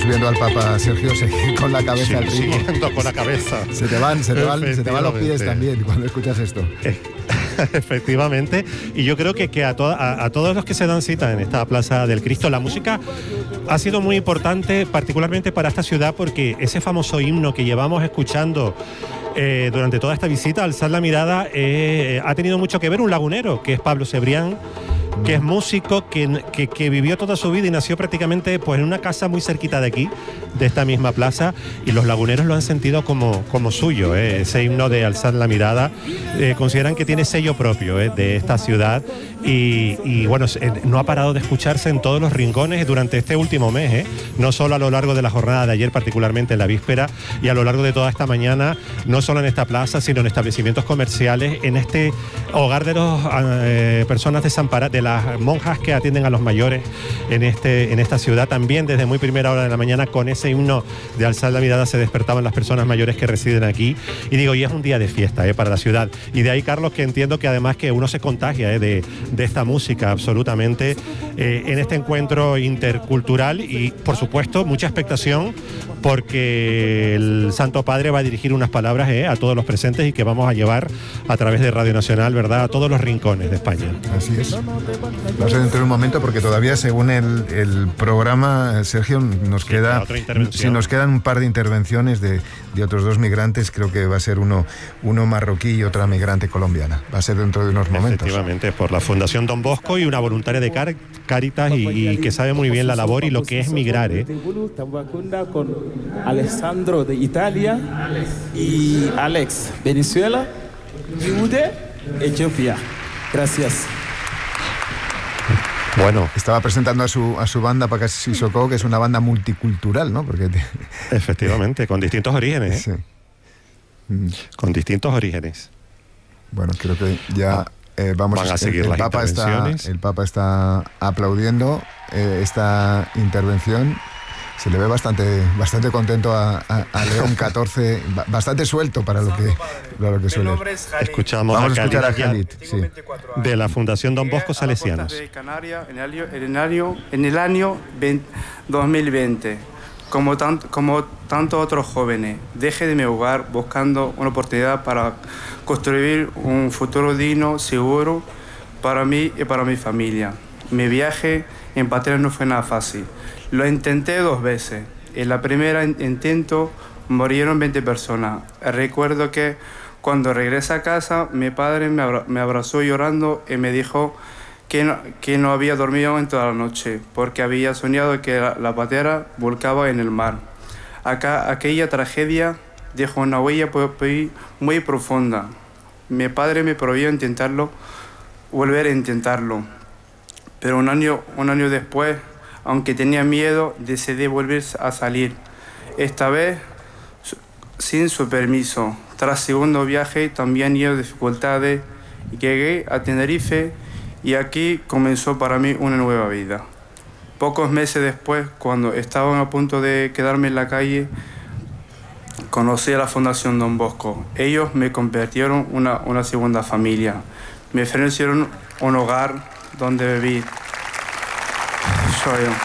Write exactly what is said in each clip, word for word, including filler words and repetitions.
viendo al Papa, Sergio, seguir con la cabeza Sí, al ritmo. siguiendo con la cabeza. Se te van, se te van, se te van los pies Efectivamente. también cuando escuchas esto. Efectivamente, y yo creo que, que a, to a, a todos los que se dan cita en esta Plaza del Cristo, la música ha sido muy importante, particularmente para esta ciudad, porque ese famoso himno que llevamos escuchando eh, durante toda esta visita, Alzar la mirada, eh, ha tenido mucho que ver un lagunero, que es Pablo Cebrián, que es músico, que, que, que vivió toda su vida y nació prácticamente pues, en una casa muy cerquita de aquí, de esta misma plaza, y los laguneros lo han sentido como, como suyo, ¿eh? Ese himno de Alzar la mirada, eh, consideran que tiene sello propio ¿eh? de esta ciudad, y, y bueno, no ha parado de escucharse en todos los rincones durante este último mes, ¿eh? No solo a lo largo de la jornada de ayer, particularmente en la víspera, y a lo largo de toda esta mañana, no solo en esta plaza, sino en establecimientos comerciales, en este hogar de las eh, personas desamparadas, de las monjas que atienden a los mayores en, este, en esta ciudad. También desde muy primera hora de la mañana, con ese himno de Alzar la mirada, se despertaban las personas mayores que residen aquí, y digo, y es un día de fiesta ¿eh? para la ciudad, y de ahí, Carlos, que entiendo que además que uno se contagia ¿eh? de, de esta música absolutamente eh, en este encuentro intercultural, y por supuesto mucha expectación, porque el Santo Padre va a dirigir unas palabras ¿eh? a todos los presentes, y que vamos a llevar a través de Radio Nacional, ¿verdad?, a todos los rincones de España. Así es. Va a ser dentro de un momento, porque todavía, según el, el programa, Sergio, nos Sí, queda otra intervención. si nos quedan un par de intervenciones de, de otros dos migrantes. Creo que va a ser uno, uno marroquí y otra migrante colombiana. Va a ser dentro de unos momentos. Efectivamente, por la Fundación Don Bosco y una voluntaria de Car Caritas y, y que sabe muy bien la labor y lo que es migrar, ¿eh? Con Alessandro de Italia y Alex, Venezuela, y Ude, Etiopía. Gracias. Bueno, Estaba presentando a su, a su banda Pacas Sissoko, que es una banda multicultural, ¿no? Porque te... efectivamente, con distintos orígenes, ¿eh? Sí. Mm. Con distintos orígenes. Bueno, creo que ya eh, vamos Van a seguir el, el las Papa está, intervenciones. el Papa está aplaudiendo eh, esta intervención. Se le ve bastante, bastante contento a, a, a León catorce, bastante suelto para lo que, para lo que suele. Escuchamos Vamos a a escuchar a Khalid Khalid, sí. de la Fundación Don Bosco Salesianos. De Canarias en el año, en el año, en el año dos mil veinte, como, tan, como tantos otros jóvenes, dejé de mi hogar buscando una oportunidad para construir un futuro digno, seguro para mí y para mi familia. Mi viaje en patria no fue nada fácil. Lo intenté dos veces. En la primera intento murieron veinte personas. Recuerdo que cuando regresé a casa, mi padre me, abra me abrazó llorando y me dijo que no, que no había dormido en toda la noche porque había soñado que la, la patera volcaba en el mar. Acá, aquella tragedia dejó una huella muy, muy profunda. Mi padre me prohibió intentarlo, volver a intentarlo. Pero un año, un año después, aunque tenía miedo, decidí volver a salir. Esta vez sin su permiso. Tras segundo viaje también hubo dificultades. Llegué a Tenerife y aquí comenzó para mí una nueva vida. Pocos meses después, cuando estaba a punto de quedarme en la calle, conocí a la Fundación Don Bosco. Ellos me convirtieron en una, una segunda familia. Me ofrecieron un hogar donde viví. Soy yo.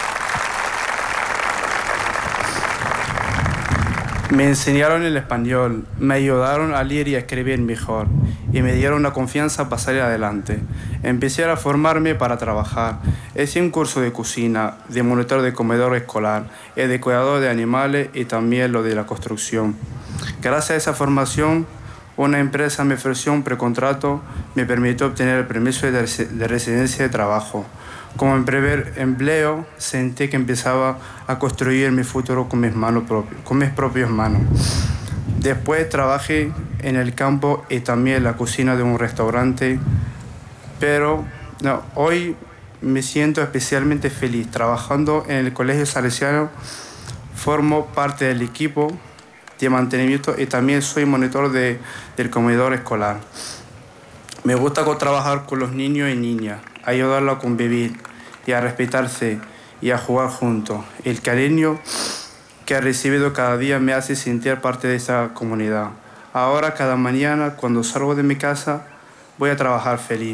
Me enseñaron el español, me ayudaron a leer y a escribir mejor y me dieron la confianza para salir adelante. Empecé a formarme para trabajar. Hice un curso de cocina, de monitor de comedor escolar, y de cuidador de animales y también lo de la construcción. Gracias a esa formación, una empresa me ofreció un precontrato, me permitió obtener el permiso de, de residencia de trabajo. Como en primer empleo, sentí que empezaba a construir mi futuro con mis manos propias, con mis propias manos. Después trabajé en el campo y también en la cocina de un restaurante, pero no, hoy me siento especialmente feliz trabajando en el Colegio Salesiano. Formo parte del equipo de mantenimiento y también soy monitor de, del comedor escolar. Me gusta trabajar con los niños y niñas, ayudarlos a convivir y a respetarse y a jugar juntos. El cariño que he recibido cada día me hace sentir parte de esa comunidad. Ahora, cada mañana, cuando salgo de mi casa, voy a trabajar feliz.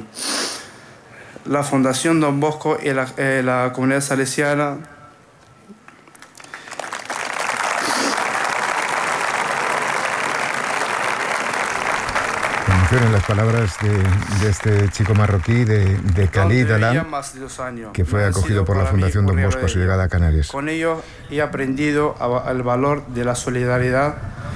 La Fundación Don Bosco y la, eh, la comunidad salesiana Atención en las palabras de, de este chico marroquí, de, de Khalid Alat, que fue acogido por la Fundación Don Bosco a su llegada a Canarias. Con ellos he aprendido el valor de la solidaridad,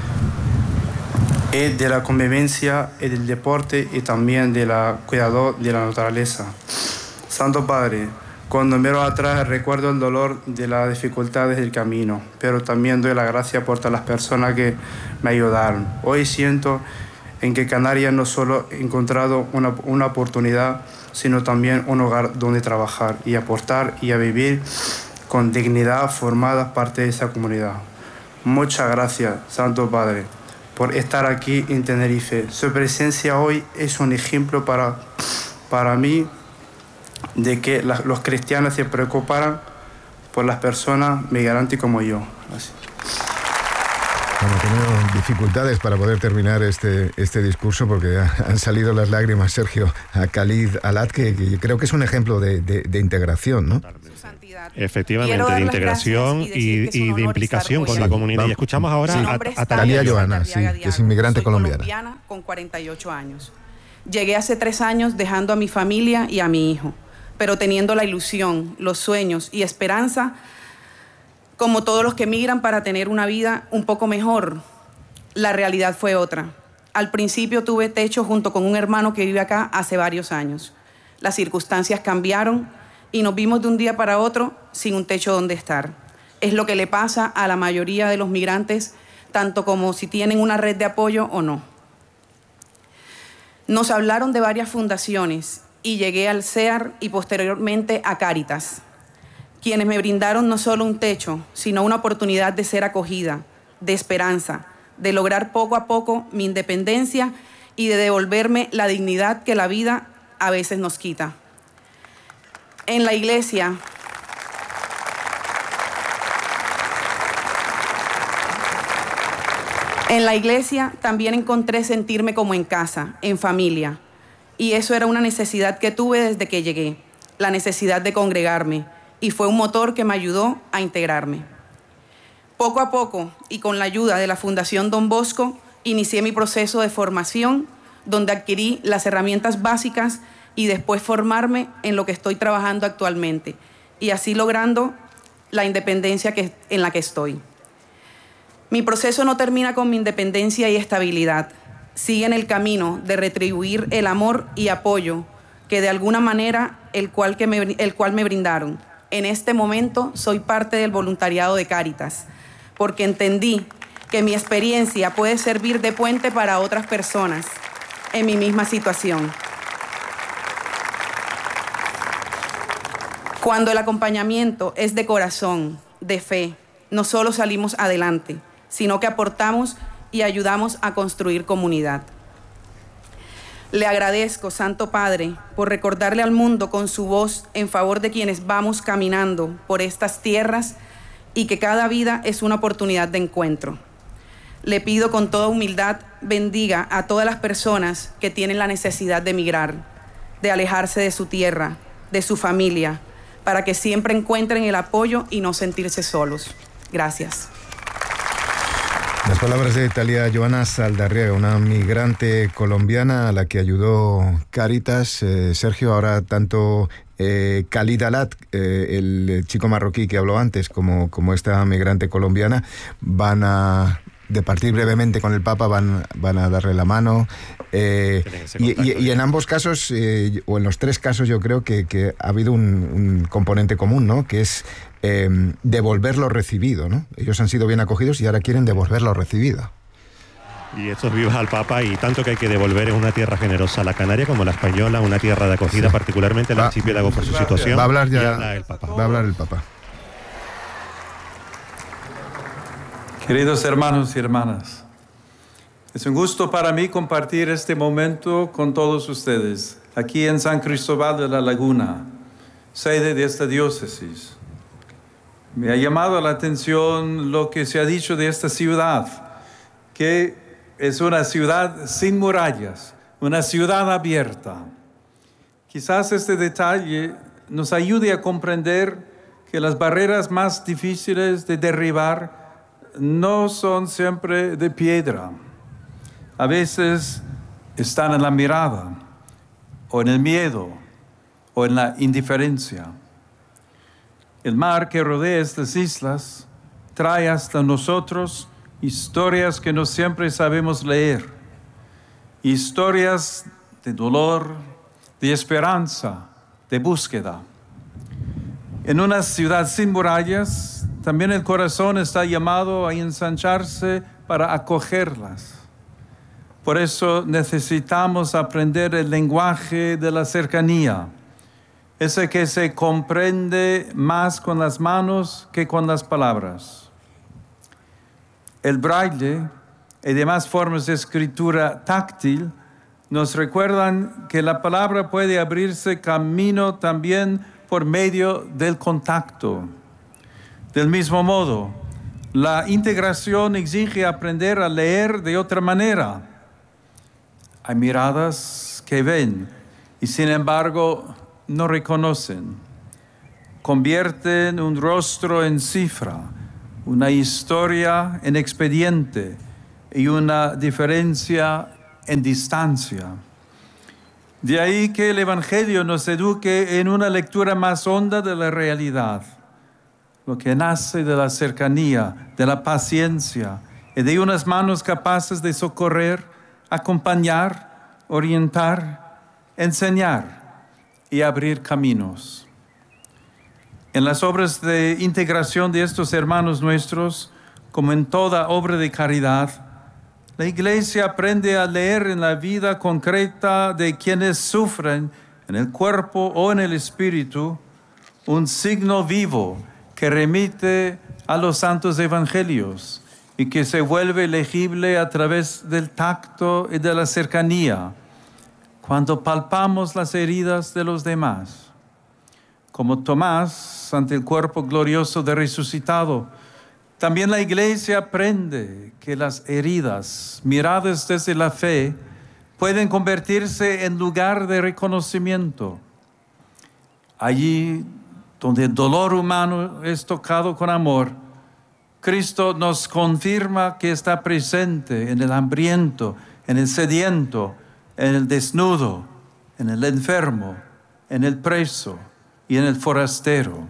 de la convivencia, del deporte y también de la cuidado de la naturaleza. Santo Padre, cuando miro atrás recuerdo el dolor de las dificultades del camino, pero también doy la gracia por todas las personas que me ayudaron. Hoy siento en que Canarias no solo ha encontrado una, una oportunidad, sino también un hogar donde trabajar y aportar y a vivir con dignidad formada parte de esa comunidad. Muchas gracias, Santo Padre, por estar aquí en Tenerife. Su presencia hoy es un ejemplo para, para mí de que la, los cristianos se preocuparan por las personas migrantes como yo. Así. Bueno, he tenido dificultades para poder terminar este, este discurso porque han salido las lágrimas, Sergio, a Khalid Alat, que, que creo que es un ejemplo de, de, de integración, ¿no? Efectivamente, de integración y, y, y de implicación con la comunidad. Y escuchamos ahora sí, a, a Talía Joana, sí, que es inmigrante colombiana. colombiana con cuarenta y ocho años. Llegué hace tres años dejando a mi familia y a mi hijo, pero teniendo la ilusión, los sueños y esperanza, como todos los que migran para tener una vida un poco mejor. La realidad fue otra. Al principio tuve techo junto con un hermano que vive acá hace varios años. Las circunstancias cambiaron y nos vimos de un día para otro sin un techo donde estar. Es lo que le pasa a la mayoría de los migrantes, tanto como si tienen una red de apoyo o no. Nos hablaron de varias fundaciones y llegué al C E A R y posteriormente a Cáritas, quienes me brindaron no solo un techo, sino una oportunidad de ser acogida, de esperanza, de lograr poco a poco mi independencia y de devolverme la dignidad que la vida a veces nos quita. En la iglesia, en la iglesia también encontré sentirme como en casa, en familia, y eso era una necesidad que tuve desde que llegué, la necesidad de congregarme, y fue un motor que me ayudó a integrarme. Poco a poco, y con la ayuda de la Fundación Don Bosco, inicié mi proceso de formación, donde adquirí las herramientas básicas y después formarme en lo que estoy trabajando actualmente, y así logrando la independencia que, en la que estoy. Mi proceso no termina con mi independencia y estabilidad. Sigue en el camino de retribuir el amor y apoyo que de alguna manera el cual, que me, el cual me brindaron. En este momento soy parte del voluntariado de Cáritas, porque entendí que mi experiencia puede servir de puente para otras personas en mi misma situación. Cuando el acompañamiento es de corazón, de fe, no solo salimos adelante, sino que aportamos y ayudamos a construir comunidad. Le agradezco, Santo Padre, por recordarle al mundo con su voz en favor de quienes vamos caminando por estas tierras y que cada vida es una oportunidad de encuentro. Le pido con toda humildad bendiga a todas las personas que tienen la necesidad de emigrar, de alejarse de su tierra, de su familia, para que siempre encuentren el apoyo y no sentirse solos. Gracias. Las palabras de Talía Joana Saldarriaga, una migrante colombiana a la que ayudó Cáritas. Eh, Sergio, ahora tanto eh, Khalid Alat, eh, el chico marroquí que habló antes, como, como esta migrante colombiana, van a departir brevemente con el Papa, van, van a darle la mano. Eh, y, y, y en ambos casos, eh, o en los tres casos, yo creo que, que ha habido un, un componente común, ¿no? Que es eh, devolver lo recibido, ¿no? Ellos han sido bien acogidos y ahora quieren devolver lo recibido. Y estos vivas al Papa, y tanto que hay que devolver es una tierra generosa, la canaria como la española, una tierra de acogida, sí. Particularmente el va, archipiélago por su situación. Va a hablar ya habla el Papa. Va a hablar el Papa. Queridos hermanos y hermanas, es un gusto para mí compartir este momento con todos ustedes, aquí en San Cristóbal de la Laguna, sede de esta diócesis. Me ha llamado la atención lo que se ha dicho de esta ciudad, que es una ciudad sin murallas, una ciudad abierta. Quizás este detalle nos ayude a comprender que las barreras más difíciles de derribar no son siempre de piedra. A veces están en la mirada, o en el miedo, o en la indiferencia. El mar que rodea estas islas trae hasta nosotros historias que no siempre sabemos leer, historias de dolor, de esperanza, de búsqueda. En una ciudad sin murallas, también el corazón está llamado a ensancharse para acogerlas. Por eso necesitamos aprender el lenguaje de la cercanía, ese que se comprende más con las manos que con las palabras. El braille y demás formas de escritura táctil nos recuerdan que la palabra puede abrirse camino también por medio del contacto. Del mismo modo, la integración exige aprender a leer de otra manera. Hay miradas que ven y sin embargo no reconocen. Convierten un rostro en cifra, una historia en expediente y una diferencia en distancia. De ahí que el Evangelio nos eduque en una lectura más honda de la realidad, lo que nace de la cercanía, de la paciencia y de unas manos capaces de socorrer, acompañar, orientar, enseñar y abrir caminos. En las obras de integración de estos hermanos nuestros, como en toda obra de caridad, la Iglesia aprende a leer en la vida concreta de quienes sufren en el cuerpo o en el espíritu un signo vivo que remite a los santos evangelios y que se vuelve legible a través del tacto y de la cercanía, cuando palpamos las heridas de los demás. Como Tomás ante el cuerpo glorioso del resucitado, también la Iglesia aprende que las heridas, miradas desde la fe, pueden convertirse en lugar de reconocimiento. Allí donde el dolor humano es tocado con amor, Cristo nos confirma que está presente en el hambriento, en el sediento, en el desnudo, en el enfermo, en el preso y en el forastero.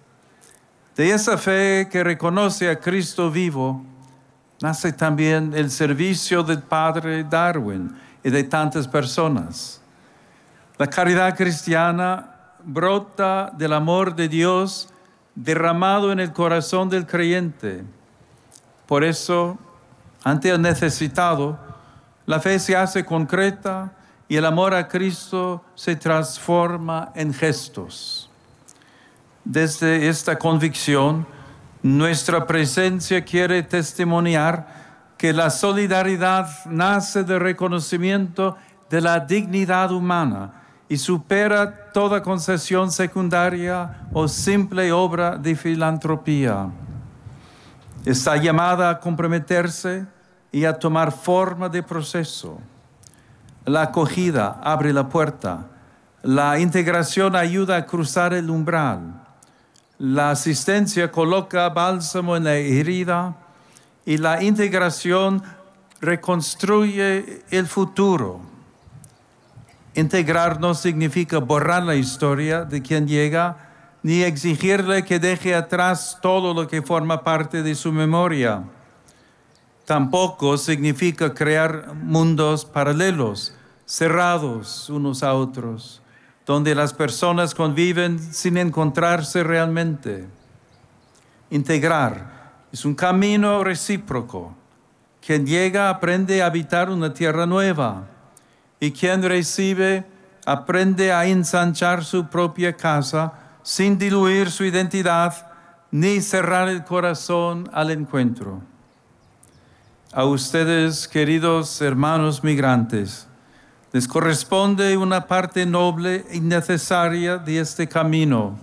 De esa fe que reconoce a Cristo vivo, nace también el servicio del Padre Darwin y de tantas personas. La caridad cristiana brota del amor de Dios derramado en el corazón del creyente. Por eso, ante el necesitado, la fe se hace concreta y el amor a Cristo se transforma en gestos. Desde esta convicción, nuestra presencia quiere testimoniar que la solidaridad nace del reconocimiento de la dignidad humana y supera toda concesión secundaria o simple obra de filantropía. Está llamada a comprometerse y a tomar forma de proceso. La acogida abre la puerta, la integración ayuda a cruzar el umbral. La asistencia coloca bálsamo en la herida y la integración reconstruye el futuro. Integrar no significa borrar la historia de quien llega, ni exigirle que deje atrás todo lo que forma parte de su memoria. Tampoco significa crear mundos paralelos, cerrados unos a otros, donde las personas conviven sin encontrarse realmente. Integrar es un camino recíproco. Quien llega aprende a habitar una tierra nueva y quien recibe aprende a ensanchar su propia casa sin diluir su identidad ni cerrar el corazón al encuentro. A ustedes, queridos hermanos migrantes, les corresponde una parte noble y necesaria de este camino,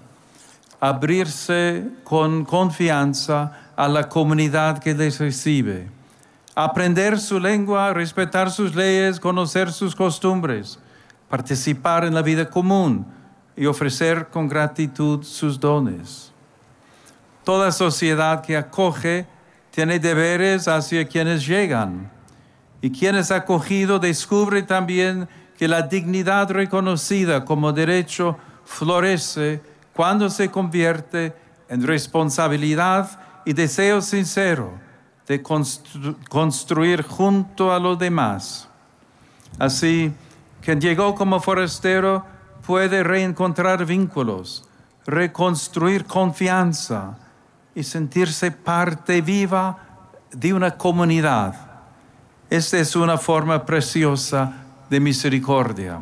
abrirse con confianza a la comunidad que les recibe, aprender su lengua, respetar sus leyes, conocer sus costumbres, participar en la vida común y ofrecer con gratitud sus dones. Toda sociedad que acoge tiene deberes hacia quienes llegan, Y quien es acogido descubre también que la dignidad reconocida como derecho florece cuando se convierte en responsabilidad y deseo sincero de constru- construir junto a los demás. Así, quien llegó como forastero puede reencontrar vínculos, reconstruir confianza y sentirse parte viva de una comunidad. Esta es una forma preciosa de misericordia.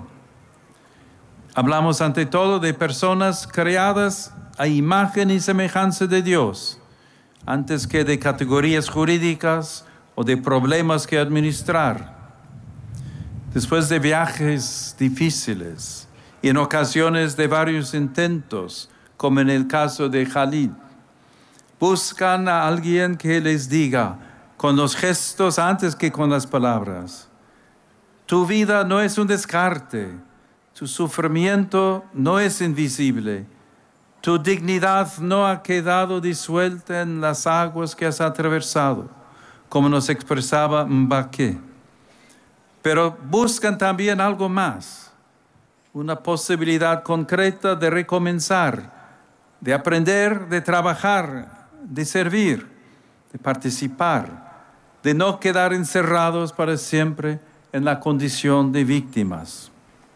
Hablamos ante todo de personas creadas a imagen y semejanza de Dios, antes que de categorías jurídicas o de problemas que administrar. Después de viajes difíciles y en ocasiones de varios intentos, como en el caso de Khalid, buscan a alguien que les diga, con los gestos antes que con las palabras: tu vida no es un descarte, tu sufrimiento no es invisible, tu dignidad no ha quedado disuelta en las aguas que has atravesado, como nos expresaba Mbaké. Pero buscan también algo más, una posibilidad concreta de recomenzar, de aprender, de trabajar, de servir, de participar, de no quedar encerrados para siempre en la condición de víctimas.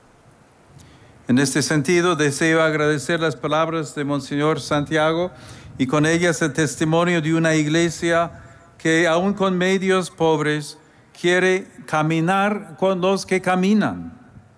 En este sentido, deseo agradecer las palabras de Monseñor Santiago y con ellas el testimonio de una iglesia que, aun con medios pobres, quiere caminar con los que caminan.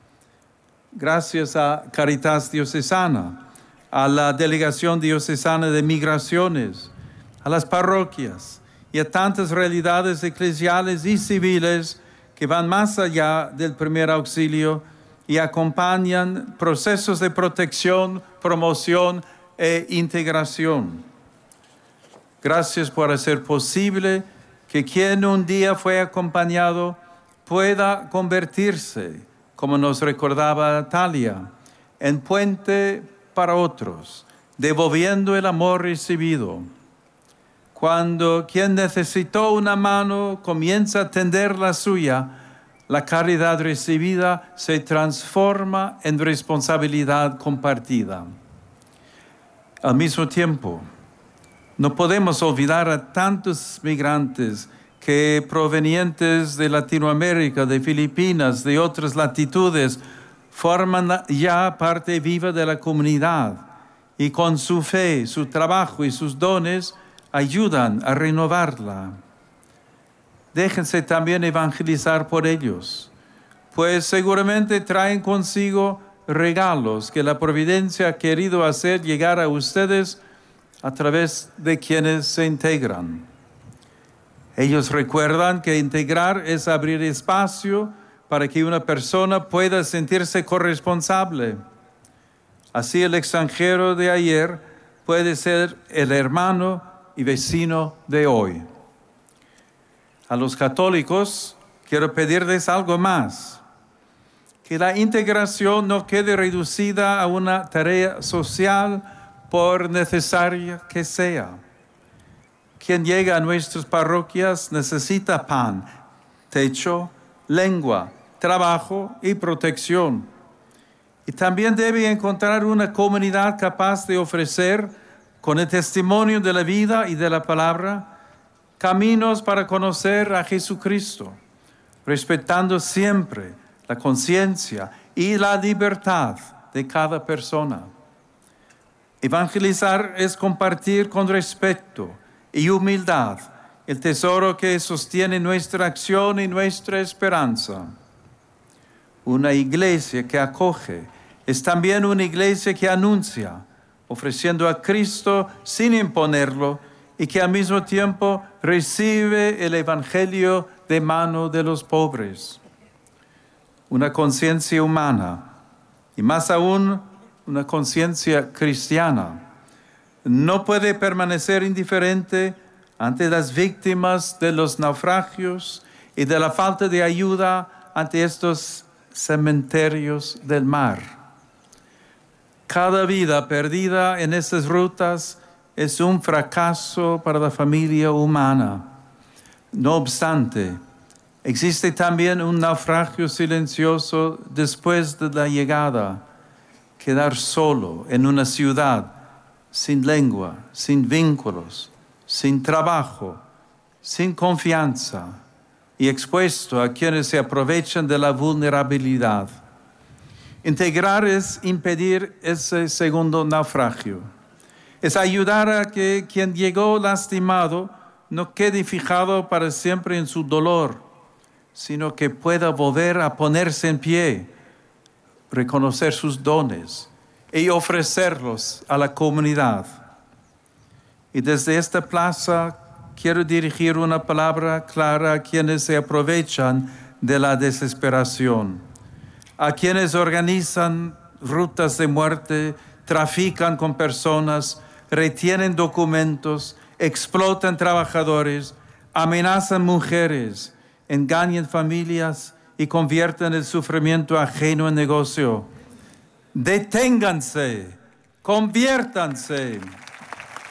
Gracias a Caritas Diocesana, a la Delegación Diocesana de Migraciones, a las parroquias y a tantas realidades eclesiales y civiles que van más allá del primer auxilio y acompañan procesos de protección, promoción e integración. Gracias por hacer posible que quien un día fue acompañado pueda convertirse, como nos recordaba Talia, en puente para otros, devolviendo el amor recibido. Cuando quien necesitó una mano comienza a tender la suya, la caridad recibida se transforma en responsabilidad compartida. Al mismo tiempo, no podemos olvidar a tantos migrantes que provenientes de Latinoamérica, de Filipinas, de otras latitudes, forman ya parte viva de la comunidad y con su fe, su trabajo y sus dones ayudan a renovarla. Déjense también evangelizar por ellos, pues seguramente traen consigo regalos que la providencia ha querido hacer llegar a ustedes a través de quienes se integran. Ellos recuerdan que integrar es abrir espacio para que una persona pueda sentirse corresponsable. Así el extranjero de ayer puede ser el hermano y vecino de hoy. A los católicos quiero pedirles algo más, que la integración no quede reducida a una tarea social por necesaria que sea. Quien llega a nuestras parroquias necesita pan, techo, lengua, trabajo y protección. Y también debe encontrar una comunidad capaz de ofrecer, con el testimonio de la vida y de la palabra, caminos para conocer a Jesucristo, respetando siempre la conciencia y la libertad de cada persona. Evangelizar es compartir con respeto y humildad el tesoro que sostiene nuestra acción y nuestra esperanza. Una iglesia que acoge es también una iglesia que anuncia, ofreciendo a Cristo sin imponerlo, y que al mismo tiempo recibe el evangelio de mano de los pobres. Una conciencia humana, y más aún una conciencia cristiana, no puede permanecer indiferente ante las víctimas de los naufragios y de la falta de ayuda ante estos cementerios del mar. Cada vida perdida en estas rutas es un fracaso para la familia humana. No obstante, Existe también un naufragio silencioso después de la llegada, quedar solo en una ciudad, sin lengua, sin vínculos, sin trabajo, sin confianza y expuesto a quienes se aprovechan de la vulnerabilidad. Integrar es impedir ese segundo naufragio. Es ayudar a que quien llegó lastimado no quede fijado para siempre en su dolor, sino que pueda volver a ponerse en pie, reconocer sus dones y ofrecerlos a la comunidad. Y desde esta plaza quiero dirigir una palabra clara a quienes se aprovechan de la desesperación, a quienes organizan rutas de muerte, trafican con personas, retienen documentos, explotan trabajadores, amenazan mujeres, engañan familias y convierten el sufrimiento ajeno en negocio. Deténganse, conviértanse.